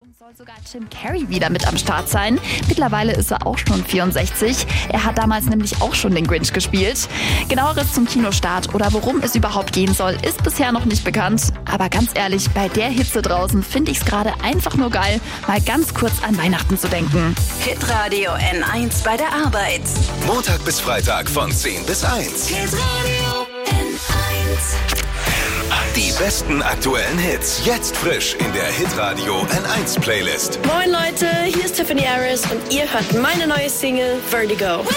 Soll sogar Jim Carrey wieder mit am Start sein. Mittlerweile ist er auch schon 64. Er hat damals nämlich auch schon den Grinch gespielt. Genaueres zum Kinostart oder worum es überhaupt gehen soll, ist bisher noch nicht bekannt. Aber ganz ehrlich, bei der Hitze draußen finde ich es gerade einfach nur geil, mal ganz kurz an Weihnachten zu denken. Hitradio N1 bei der Arbeit. Montag bis Freitag von 10 bis 1. Hitradio N1. Die besten aktuellen Hits. Jetzt frisch in der Hitradio N1 Playlist. Moin Leute, hier ist Tiffany Harris und ihr hört meine neue Single Vertigo.